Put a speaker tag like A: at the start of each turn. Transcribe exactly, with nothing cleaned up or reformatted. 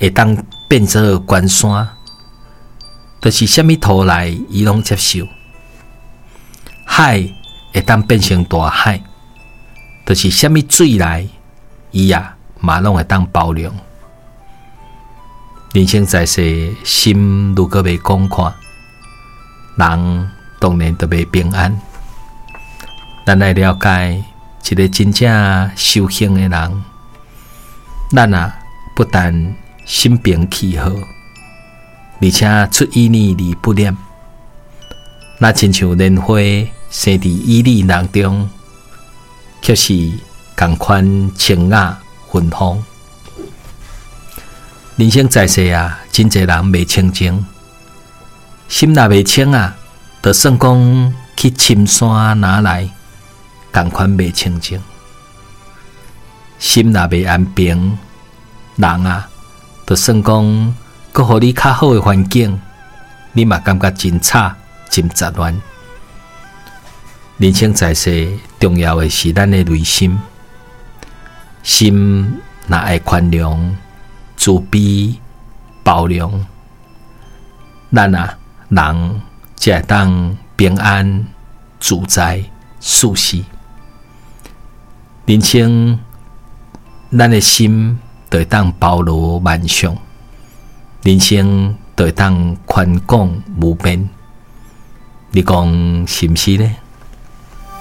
A: 会当变做关山，就是什么土来伊拢接受；海会当变成大海，就是什么水来伊啊嘛拢会当包容。人生在世，心如果袂广阔，人当然就袂平安。咱来了解一个真正修行的人，咱啊不但心平气和，而且出淤泥而不染。那亲像莲花生伫淤泥当中，却是同款清雅芬芳。人生在世啊，真侪人袂清净，心若袂清啊，就算讲去深山拿来，同款袂清净。心若袂安平，人啊，就算讲佮互你较好的环境，你嘛感觉真差、真杂乱。人生在世，重要的是咱的内心，心若爱宽容、慈悲、包容，咱啊人才会当平安、自在、舒适。人生，咱的心就会当包罗万象，人生就会当宽广无边。你讲是毋是呢？